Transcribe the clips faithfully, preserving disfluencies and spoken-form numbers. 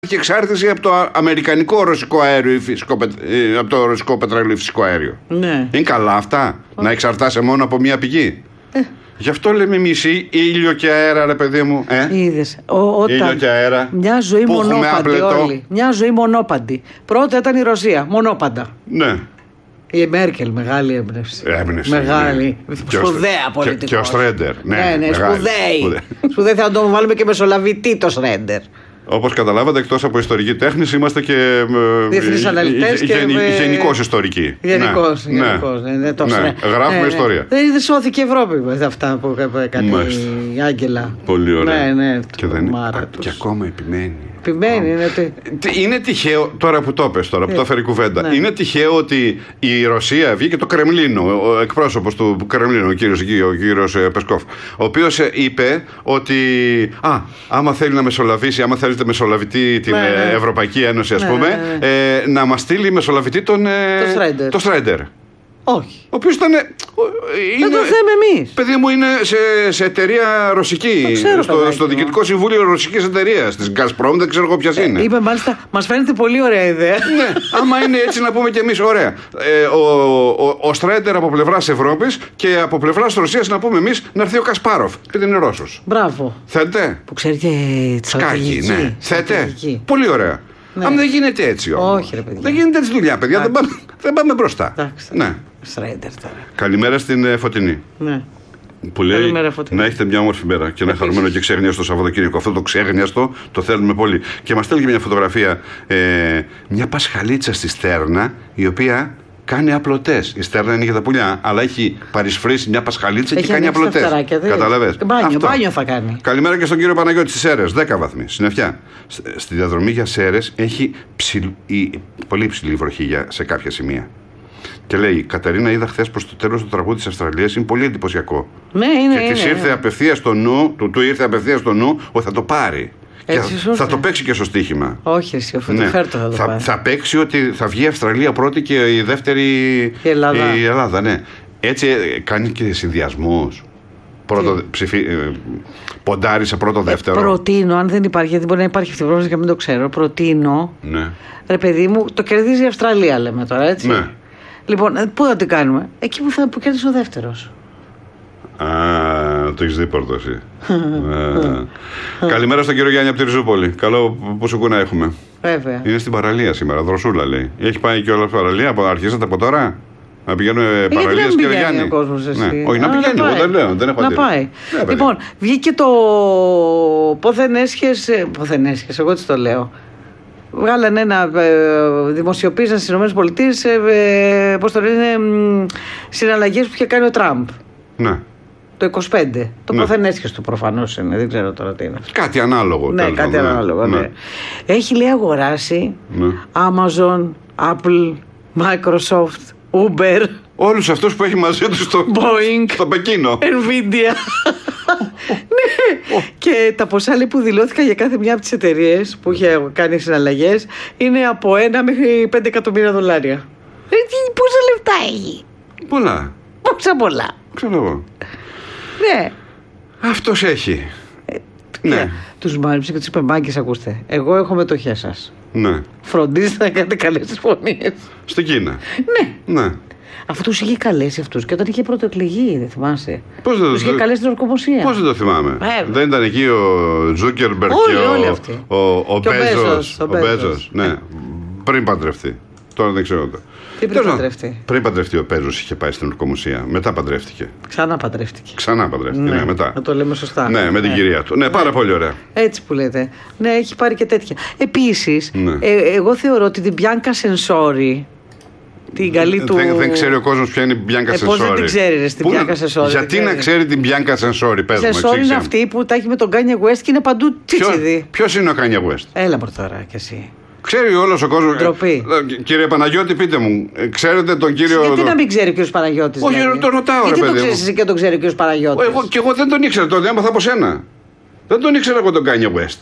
και εξάρτηση από το αμερικανικό ρωσικό αέριο ή φυσικό, από το ρωσικό πετρέλαιο ή φυσικό αέριο. Ναι. Είναι καλά αυτά, oh. να εξαρτάσαι μόνο από μία πηγή. Ε. Γι' αυτό λέμε εμείς ήλιο και αέρα, ρε παιδί μου. Ε? Είδες. Ο, όταν ήλιο και αέρα. Μια ζωή μονόπαντη όλοι. Μια ζωή μονόπαντη. Πρώτα ήταν η Ρωσία, μονόπαντα. Ναι. Η Μέρκελ, μεγάλη έμπνευση. Έμπνευση. Μεγάλη. Ναι. Σπουδαία πολιτικός. Και ο Στρέντερ. Ναι, ναι, ναι σπουδαίοι. Σπουδαίοι, θα τον βάλουμε και μεσολαβητή το Στρέντερ. Όπως καταλάβατε, εκτός από ιστορική τέχνη, είμαστε και διεθνείς αναλυτές και γενικώς ιστορικοί. Γενικώς, ναι. γενικώς. Ναι. Ναι, ναι. Γράφουμε ναι, ιστορία. Δεν ναι. σώθηκε η Ευρώπη με αυτά που έκανε Μάλιστα. η Άγγελα. Πολύ ωραία. Ναι, ναι, και, δεν είναι... και ακόμα επιμένει. Επιμένει, είναι, ότι... είναι τυχαίο, τώρα που το πες, τώρα που το έφερε η κουβέντα, ναι. είναι τυχαίο ότι η Ρωσία βγήκε το Κρεμλίνο, ο εκπρόσωπος του Κρεμλίνου, ο κύριος, ο κύριος Πεσκόφ, ο οποίος είπε ότι α, άμα θέλει να μεσολαβήσει, άμα θέλετε μεσολαβητή την ναι, ναι. Ευρωπαϊκή Ένωση, ας ναι, πούμε, ναι, ναι. Ε, να μας στείλει μεσολαβητή τον το Στρέντερ. Όχι. Ο οποίος ήταν. Δεν το θέμε εμείς. Παιδί μου, είναι σε, σε εταιρεία ρωσική. Ξέρω, στο, στο διοικητικό συμβούλιο ρωσικής εταιρείας. Της Gazprom, δεν ξέρω εγώ ποια ε, είναι. Είπε μάλιστα, μας φαίνεται πολύ ωραία ιδέα. Ναι, άμα είναι έτσι να πούμε κι εμείς, ωραία. Ε, ο ο, ο Στρέντερ από πλευράς Ευρώπης και από πλευράς Ρωσίας να πούμε εμείς να έρθει ο Κασπάροφ. Επειδή είναι Ρώσος. Μπράβο. Θέλετε. Που ξέρει και τη Σκάκι, ναι. Θέλετε. Πολύ ωραία. Ναι. Αν δεν γίνεται έτσι όμως. Όχι, ρε παιδιά. Δεν γίνεται έτσι δουλειά, παιδιά. Δεν πάμε, δεν πάμε μπροστά. Εντάξει, ναι. Στρέντερ τώρα. Καλημέρα στην ε, Φωτεινή. Ναι. Που λέει Καλημέρα, να έχετε μια όμορφη μέρα και ένα χαρούμενο και ξέγνιαστο Σαββατοκύριακο. Αυτό το ξέγνιαστο το θέλουμε πολύ. Και μας στέλνει μια φωτογραφία ε, μια πασχαλίτσα στη Στέρνα, η οποία κάνει απλωτές. Η Στέρνα είναι για τα πουλιά, αλλά έχει παρισφρήσει μια πασχαλίτσα έχει και κάνει απλωτές. Καταλαβες. Μπάνιο, μπάνιο θα κάνει. Καλημέρα και στον κύριο Παναγιώτη στις Σέρρες, δέκα βαθμοί. Συννεφιά. Στη διαδρομή για Σέρρες έχει ψηλ... η... πολύ ψηλή βροχή σε κάποια σημεία. Και λέει, Κατερίνα, είδα χθες προς το τέλος το τραγούδι της Αυστραλίας, είναι πολύ εντυπωσιακό. Ναι, είναι. Και της ήρθε απευθείας στο νου, του, του ήρθε απευθείας στο νου ότι θα το πάρει. Έτσι, θα, θα το παίξει και στο στοίχημα. Όχι, εσύ, αφού ναι. το φέρτο θα το θα, πάρει. Θα παίξει ότι θα βγει η Αυστραλία πρώτη και η δεύτερη η Ελλάδα. Η Ελλάδα, ναι. Έτσι κάνει και συνδυασμούς. Πρώτο, ψηφι, ε, ποντάρει σε πρώτο δεύτερο. Ε, προτείνω, αν δεν υπάρχει, γιατί μπορεί να υπάρχει αυτή η πρόβληση και μην το ξέρω. Προτείνω. Ναι. Ρε παιδί μου, το κερδίζει η Αυστραλία, λέμε τώρα, έτσι. Ναι. Λοιπόν, πού θα την κάνουμε? Εκεί που θα που κέρδισε ο δεύτερος. Α, το έχεις δει πόρτο εσύ. Καλημέρα στον κύριο Γιάννη από τη Ριζούπολη. Καλό που σου να έχουμε. Βέβαια. Είναι στην παραλία σήμερα, δροσούλα λέει. Έχει πάει και όλα στην παραλία, αρχίσατε από τώρα. Να πηγαίνουμε παραλίες, κύριε Γιάννη. Ο κόσμος, εσύ. Ναι. Όχι, να πηγαίνει, εγώ δεν λέω. Δεν έχω να πάει. Ναι, λοιπόν, βγήκε το πόθεν έσχεσαι. Πόθεν έσχεσαι, εγώ τι το λέω. Βγάλανε ένα, ε, δημοσιοποίησαν στις ΗΠΑ ε, πώς το λένε, συναλλαγές που είχε κάνει ο Τραμπ. Ναι. Το είκοσι πέντε. Το ναι. πόθεν έσχεσαι προφανώς είναι, δεν ξέρω τώρα τι είναι. Κάτι ανάλογο. Ναι, κάτι ναι. ανάλογο. Ναι. Ναι. Έχει λέει αγοράσει ναι. Amazon, Apple, Microsoft, Uber. Όλους αυτούς που έχει μαζί του στο, Boeing, στο Πεκίνο. Nvidia. Ναι. Oh. Και τα ποσά λέει, που δηλώθηκαν για κάθε μια από τις εταιρείες που είχε κάνει συναλλαγές είναι από ένα μέχρι πέντε εκατομμύρια δολάρια. Ε, πόσα λεφτά έχει? Πολλά. Πόσα πολλά. Ξέρω εγώ. Ναι. Αυτός έχει. Ε, ναι. Τους μάλιψε και τους είπε, μάγκες, ακούστε, εγώ έχω μετοχές σας. Ναι. Φροντίστε να κάνετε καλές συμφωνίες. Στην Κίνα. Ναι. Ναι. Αφού τους είχε καλέσει αυτούς και όταν είχε πρωτοεκλεγεί, δεν θυμάσαι. Πώς δεν τους είχε καλέσει στην ορκομοσία. Πώς δεν το θυμάμαι. Ε, δεν ήταν εκεί ο Ζούκερμπεργκ και όλοι ο, αυτοί. ο, ο, ο Μπέζος. Ο Μπέζος. Ναι. Ε. Πριν παντρευτεί. Τώρα δεν ξέρω. Τι πριν παντρευτεί? Πριν παντρευτεί ο Μπέζος είχε πάει στην ορκομοσία. Μετά παντρεύτηκε. Ξανά παντρεύτηκε. Ξανά παντρεύτηκε. Ναι, ναι, μετά. Να το λέμε σωστά. Ναι, με την ναι. κυρία του. Ναι, πάρα ναι. πολύ ωραία. Έτσι που λέτε. Ναι, έχει πάρει και τέτοια. Επίσης, ναι. ε, εγώ θεωρώ ότι την Μπιάνκα Σενσόρι. Την καλή του... δεν, δεν ξέρει ο κόσμος ποια είναι η Μπιάνκα Σενσόρι. Πώς δεν την ξέρει, ρε, την Μπιάνκα Σενσόρι. Γιατί να ξέρει την Μπιάνκα Σενσόρι, πες μου. Σενσόρι είναι αυτή που τα έχει με τον Κάνια West και είναι παντού τσίτσιδι. Ποιος είναι ο Κάνια West? Έλα μου τώρα κι εσύ. Ξέρει όλος ο κόσμος. Ντροπή. Ε, κύριε Παναγιώτη, πείτε μου, ξέρετε τον κύριο. Γιατί να μην ξέρει ο κύριος Παναγιώτης? Όχι, δηλαδή. Το ρωτάω, γιατί ρε παιδί. Γιατί το ξέρεις εσύ και τον ξέρει ο κύριος Παναγιώτης? Εγώ, και εγώ δεν τον ήξερα, το έμαθα από σένα. Δεν τον ήξερα εγώ τον Κάνια West.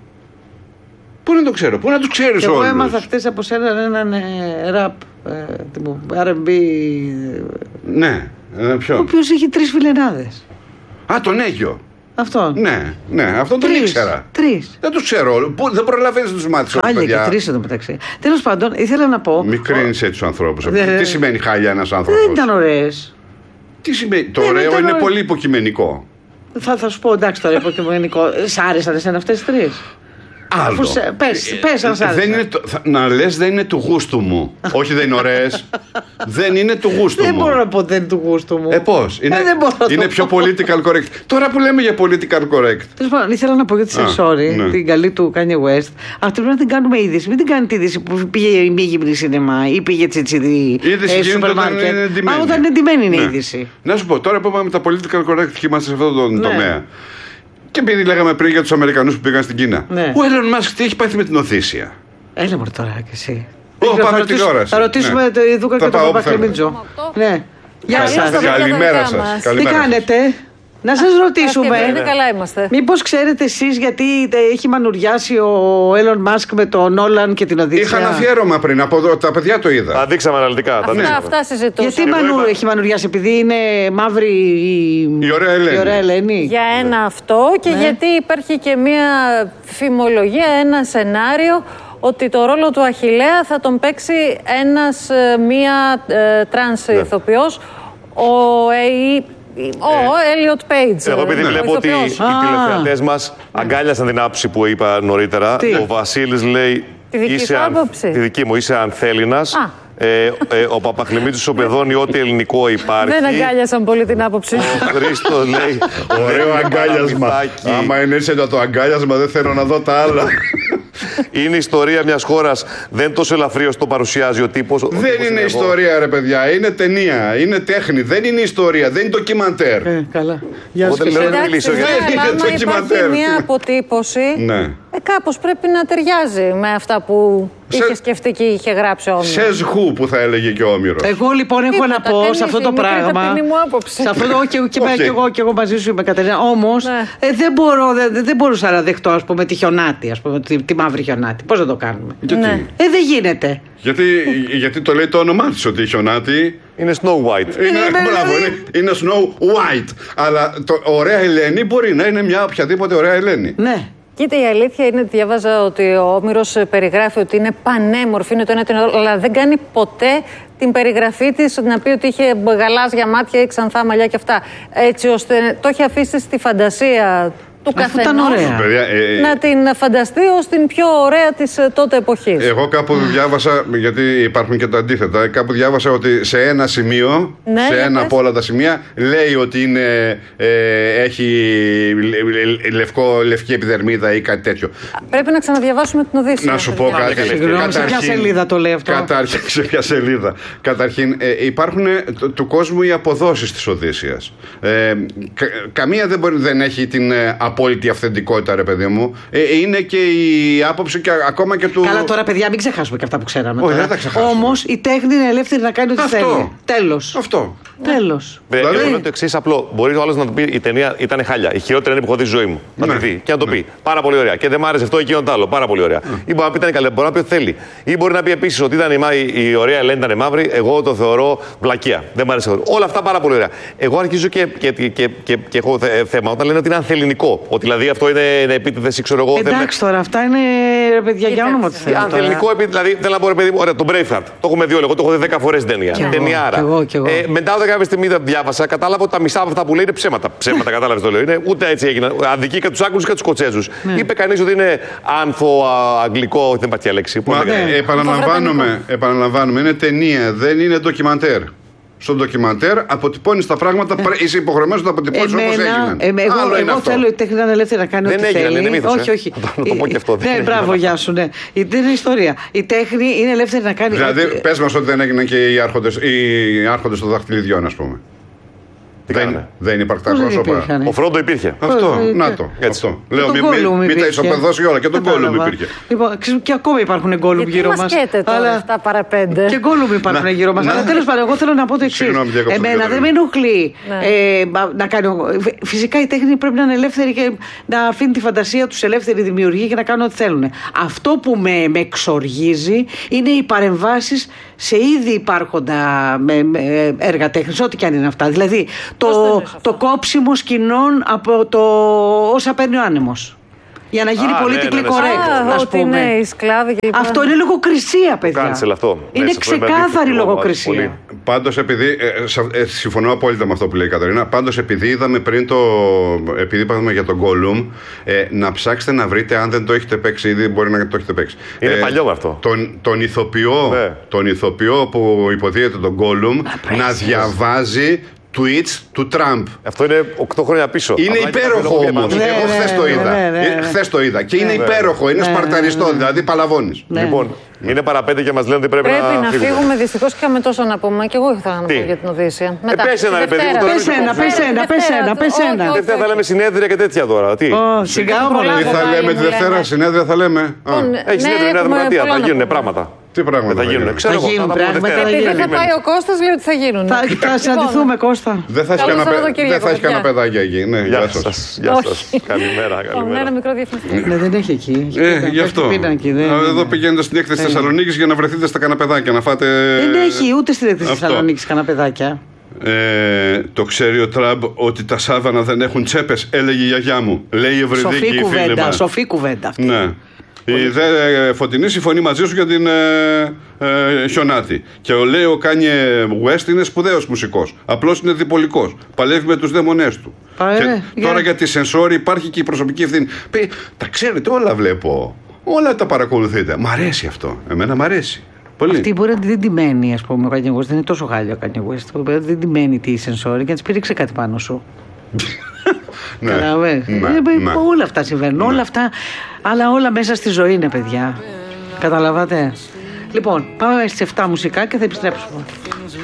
Πού να το ξέρω, πού να του ξέρεις όλους? Εγώ έμαθα χτες από σένα έναν ραπ, αρ εν μπι. Ναι, ποιο? Ο οποίος έχει τρεις φιλενάδες. Α, τον Αίγιο. Αυτό. Ναι, ναι, αυτό τον ήξερα. Τρεις. Δεν τους ξέρω. Πού, δεν προλαβαίνεις να τους μάθεις όλα, Χάλια παιδιά. και τρεις εδώ μεταξύ. Τέλος πάντων, ήθελα να πω. Μην κρίνεις έτσι τους ανθρώπους. Δε... Τι σημαίνει χάλια ένας άνθρωπος? Δεν ήταν ωραίες. Τι σημαίνει? Το δεν ωραίο είναι ωραίες. πολύ υποκειμενικό. Θα, θα σου πω, εντάξει τώρα, υποκειμενικό. Σ' άρεσαν εσένα αυτές τις τρεις? Άλλο. Σε, πες, πες αν σ' άρεσε. Δεν είναι το, θα, να λες δεν είναι του γούστου μου. Όχι δεν είναι ωραίες. Δεν είναι του γούστου δεν μου. Δεν μπορώ να πω δεν είναι του γούστου μου. Ε, πώς. Είναι, ε, δεν μπορώ είναι πιο political correct. Τώρα που λέμε για political correct. Τέλος πάντων, ήθελα να πω για τη Σερσόρη, ναι. την καλή του Kanye West. Αυτή πρέπει να την κάνουμε είδηση. Μην την κάνετε είδηση που πήγε η μη γυμνή σινεμά ή πήγε τσιτσιδί στο σούπερ μάρκετ. Μα όταν είναι ντυμένη είναι ναι. είδηση. Να σου πω, τώρα που είπαμε τα political correct και είμαστε σε αυτόν τον ναι. τομέα. Και επειδή λέγαμε πριν για τους Αμερικανούς που πήγαν στην Κίνα. Ναι. Ο Elon Musk τι έχει πάθει με την Οθήσια? Έλα μου τώρα και εσύ. Ω, πάμε στην τηλεόραση. Θα ρωτήσουμε ναι. το Ιδούκα και τον Παπακλεμίτζο. Ναι. Γεια σας. Καλημέρα σας. Τι κάνετε? Να σας ρωτήσουμε. Είναι καλά είμαστε. Μήπως ξέρετε εσείς γιατί έχει μανουριάσει ο Elon Musk με τον Νόλαν και την Οδύσσια? Είχαν αφιέρωμα πριν, από εδώ, τα παιδιά το είδα. Τα δείξαμε αναλυτικά. Αυτά, ναι. αυτά συζητούσαμε. Γιατί μανου, είπα... έχει μανουριάσει, επειδή είναι μαύρη η, η ωραία Ελένη. Η ωραία Ελένη. Για ένα ναι. αυτό και ναι. γιατί υπάρχει και μια φημολογία, ένα σενάριο ότι το ρόλο του Αχιλλέα θα τον παίξει ένας, μία ε, τρανς ναι. ηθοποιός, ο ε, Ο Έλιοτ Πέιτζ. Εγώ επειδή ναι. βλέπω ότι οι τηλεθεατές μας αγκάλιασαν την άποψη που είπα νωρίτερα. Τι? Ο Βασίλης λέει τη δική, είσαι αν... τη δική μου, είσαι ανθέληνας. Ε, ε, ο Παπαχλημίτης ο παιδώνει ό,τι ελληνικό υπάρχει. Δεν αγκάλιασαν πολύ την άποψη. Ο Χρήστος λέει ωραίο αγκάλιασμα. Άμα είναι έτσι το αγκάλιασμα δεν θέλω να δω τα άλλα. Είναι ιστορία μιας χώρας. Δεν τόσο ελαφρύ όσο το παρουσιάζει ο τύπος. Δεν ο τύπος είναι είναι ιστορία εγώ. ρε παιδιά. Είναι ταινία. Είναι τέχνη. Δεν είναι ιστορία. Δεν είναι ντοκιμαντέρ. Ε, καλά. Γεια σου. Δεν λέω να μιλήσω. Αν υπάρχει μια αποτύπωση, ναι. ε, κάπως πρέπει να ταιριάζει με αυτά που σε... είχε σκεφτεί και είχε γράψει ο Όμηρος. Σες χου που θα έλεγε και ο Όμηρος. Εγώ λοιπόν έχω Τίποτα, να πω σε αυτό το πράγμα. Σε αυτό το και, και, okay. και, εγώ, και εγώ μαζί σου είμαι Κατερίνα. Όμως ναι. ε, δεν, μπορώ, δεν, δεν μπορούσα να δεχτώ ας πούμε, τη χιονάτη, ας πούμε, τη, τη μαύρη χιονάτη. Πώς να το κάνουμε? Γιατί? Ναι. Ε, δεν γίνεται. Γιατί, γιατί το λέει το όνομά της ότι η χιονάτη είναι Snow White. Είναι, είναι, μπράβο, είναι, είναι Snow White. Αλλά το ωραία Ελένη μπορεί να είναι μια οποιαδήποτε ωραία Ελένη. Ναι. Κοίτα, η αλήθεια είναι ότι διάβαζα ότι ο Όμηρος περιγράφει ότι είναι πανέμορφη, είναι το ένα το άλλο, αλλά δεν κάνει ποτέ την περιγραφή της να πει ότι είχε γαλάζια μάτια ή ξανθά μαλλιά και αυτά. Έτσι ώστε το έχει αφήσει στη φαντασία του καθενός ε, να την φανταστεί ως την πιο ωραία της τότε εποχής. Εγώ κάπου διάβασα, γιατί υπάρχουν και τα αντίθετα, κάπου διάβασα ότι σε ένα σημείο, ναι, σε ένα πες. από όλα τα σημεία, λέει ότι είναι, ε, έχει λευκό, λευκή επιδερμίδα ή κάτι τέτοιο. Πρέπει να ξαναδιαβάσουμε την Οδύσσια. Να σου πω κάτι. Συγγνώμη, σε ποια σελίδα το λέει αυτό? Καταρχήν, σε ποια σελίδα. Καταρχήν, ε, υπάρχουν του, του κόσμου οι αποδόσεις της Οδύσσιας. Ε, κα, καμία δεν, μπορεί, δεν έχει την ε, απόλυτη αυθεντικότητα, ρε παιδί μου. Ε, είναι και η άποψη και ακόμα και του. Καλά, τώρα, παιδιά, μην ξεχάσουμε και αυτά που ξέραμε. Όχι, δεν τα ξεχάσουμε. Όμως η τέχνη είναι ελεύθερη να κάνει ό,τι θέλει. Τέλος. Αυτό. Τέλος. Δηλαδή... Εγώ λέω το εξής απλό. Μπορεί ο άλλος να του πει: η ταινία ήταν χάλια. Η χειρότερη ταινία που έχω δει στη ζωή μου. Να ναι. τη δει και να το ναι. πει. Πάρα πολύ ωραία. Και δεν μ' άρεσε αυτό, εκείνο το άλλο. Πάρα πολύ ωραία. Mm. Ή μπορεί να πει: ήταν καλή. Μπορεί να πει ότι θέλει. Ή μπορεί να πει επίσης ότι ήταν η, η, η ωραία Ελένη ήταν μαύρη. Εγώ το θεωρώ βλακεία. Δεν μ' άρεσε. Όλα αυτά πάρα πολύ ωραία. Εγώ αρχίζω και, και, και, και, και, και έχω θέμα όταν λένε ότι είναι ανθεληνικό. Ότι δηλαδή αυτό είναι, είναι επίτηδες, ξέρω εγώ. Εντάξει τώρα, αυτά είναι ρε παιδιά για όνομα του Θεού. Ανθεληνικό επίτηδες. Δηλαδή θέλω να πω ρε παιδί μου, ωραία, το Braveheart. Το έχουμε δει όλοι. Εγώ το έχω δει δέκα φορές την ταινία. Ταινιάρα. Μετά από κάποια στιγμή διάβασα, κατάλαβα ότι τα μισά από αυτά που λέει είναι ψέματα. Ψέματα, κατάλαβε το λέω. Είναι, ούτε έτσι έγιναν. Αδικεί και του Άγγλους και του Σκοτσέζους. Ναι. Είπε κανείς ότι είναι άνθο, αγγλικό, δεν υπάρχει λέξη. Μα, ναι. επαναλαμβάνουμε, επαναλαμβάνουμε, είναι ταινία, δεν είναι ντοκιμαντέρ. Στο ντοκιμαντέρ αποτυπώνει τα πράγματα, ναι. είσαι υποχρεωμένος να τα αποτυπώνεις όπως έγιναν. Ε, εγώ Άλλο εγώ θέλω η τέχνη να είναι ελεύθερη να κάνει δεν ό,τι έγιναν, θέλει. Είναι μύθος, όχι, όχι. Να το πω και αυτό. Ναι, μπράβο, γεια σου. Ναι. Δεν είναι ιστορία. Η τέχνη είναι ελεύθερη να κάνει. Δηλαδή, ό,τι... πες μας ότι δεν έγιναν και οι άρχοντες, οι άρχοντες των δαχτυλιδιών, ας πούμε. Δεν, δεν υπάρχει τα πρόσωπα. Ο Φρόντο υπήρχε. Αυτό, να το. Αυτό. Λέω, μην τα ισοπεδώσει όλα. Και τον Γκόλουμ υπήρχε. Λοιπόν, και ακόμα υπάρχουν Γκόλουμ γύρω μας. Γιατί μας σκέτε τώρα αυτά παραπέντε. Και Γκόλουμ υπάρχουν γύρω μας. Αλλά τέλος πάντων, εγώ θέλω να πω το εξής. Εμένα δεν με ενοχλεί να κάνω. Φυσικά η τέχνη πρέπει να είναι ελεύθερη και να αφήνει τη φαντασία τους ελεύθερη δημιουργία και να κάνουν ό,τι θέλουν. Αυτό που με εξοργίζει είναι οι παρεμβάσεις σε ήδη υπάρχοντα έργα τέχνης, ό,τι και αν είναι αυτά. Δηλαδή, το, το κόψιμο σκηνών από το όσα παίρνει ο άνεμος. Για να γίνει Α, politically ναι, ναι, ναι, correct, Α, ας ότι πούμε. είναι οι σκλάβοι και Αυτό είναι λογοκρισία, παιδιά. Cancel αυτό. Είναι Ναι, σε αυτό είμαι ξεκάθαρη αντίθετο, λογοκρισία. πολύ. Πάντως, επειδή. Ε, σα- ε, συμφωνώ απόλυτα με αυτό που λέει η Καταρίνα. Πάντως, επειδή είδαμε πριν το. Επειδή είπαμε για τον Gollum, ε, να ψάξετε να βρείτε, αν δεν το έχετε παίξει ήδη, μπορεί να το έχετε παίξει. Είναι παλιό αυτό. Τον, τον, ηθοποιό, Ναι. τον ηθοποιό που υποδίεται τον Gollum να διαβάζει tweets του Τραμπ. Αυτό είναι οκτώ χρόνια πίσω. Είναι Απλά υπέροχο και όμως. Ναι, Εγώ ναι, χθες ναι, το ναι, είδα. ναι, ναι. Ε, Χθες το είδα. Και είναι υπέροχο. Είναι Ναι, ναι, σπαρταριστό. ναι, ναι. Δηλαδή παλαβώνεις. Ναι. Λοιπόν, είναι παραπέντε και μας λένε ότι πρέπει, Πρέπει να φύγουμε. φύγουμε. Δυστυχώς είχαμε τόσο να πούμε. Και εγώ ήθελα να Τι? πω για την Οδύσσεια. πες ένα, ρε παιδί μου, Δευτέρα. τώρα Πες μην το ένα, κόψουμε. πες ένα, πες Δευτέρα. ένα, πες Όχι, ένα. όχι, Δευτέρα θα όχι. λέμε συνέδρια και τέτοια τώρα. Τι. Ω, σιγά Πολλά όμως. Τι θα κομμάτια λέμε τη μου Δευτέρα, λένε. συνέδρια θα λέμε. Α, Λοιπόν, Έχει ναι, συνέδριο η Νέα έχουμε Δημοκρατία. πολλά Θα να γίνουν πούμε. πράγματα. Τι πράγματα Δεν θα γίνουν. Ξέρω Θα εγώ, γίνουν τα πούμε πράγματα, Δευτέρα. θα Επειδή θα γίνουν. πάει ο Κώστας, λέει ότι θα γίνουν. Θα, θα συναντηθούμε, Κώστα. Δεν θα έχει Καλό κανένα παι- Σαββατοκύριακο, δεν θα έχει παιδιά. κανένα παιδάκι εκεί. Ναι, Γεια γεια σας. σας. Γεια σας. Όχι. Καλημέρα. Ένα Καλημέρα. μικρό διαφημιστικό. Ναι, δεν έχει εκεί. Έχει Ε, πίνα- γι' έχει αυτό. πίνακι, δεν- Α, Εδώ ναι. πηγαίνετε στην έκθεση Ε. Θεσσαλονίκης για να βρεθείτε στα καναπεδάκια, να φάτε. Δεν έχει ούτε στην έκθεση Αυτό. Θεσσαλονίκη κανένα παιδάκια. Ε, το ξέρει ο Τραμπ ότι τα σάβανα δεν έχουν τσέπες, έλεγε η γιαγιά μου. Λέει η Ευρυδίκη, Σοφή η φίλη κουβέντα, μας. σοφή κουβέντα αυτή. Ναι. Η δε ε, Φωτεινή συμφωνεί μαζί σου για την ε, ε, Χιονάτη. Και ο λέει ο Κάνιε West είναι σπουδαίος μουσικός. Απλώς είναι διπολικός. Παλεύει με τους δαίμονές του. Παρέ, και για- τώρα για τη σενσόρη υπάρχει και η προσωπική ευθύνη. Πει, τα ξέρετε, όλα βλέπω. Όλα τα παρακολουθείτε. Μ' αρέσει αυτό. Εμένα μ' αρέσει. Πολύ. Αυτή μπορεί να την τιμένη, α πούμε, ο Kanye West. Δεν είναι τόσο γάλιο ο Kanye West. Μπορεί να την τιμένη τη σενσόρη και να τη πήριξε κάτι πάνω σου. Ναι. Καταλαβαίνεις. Ναι, Ε, ναι. Όλα αυτά συμβαίνουν. Ναι. Όλα αυτά. Αλλά όλα μέσα στη ζωή είναι, παιδιά. Καταλαβαίνετε. Λοιπόν, πάμε στις εφτά μουσικά και θα επιστρέψουμε.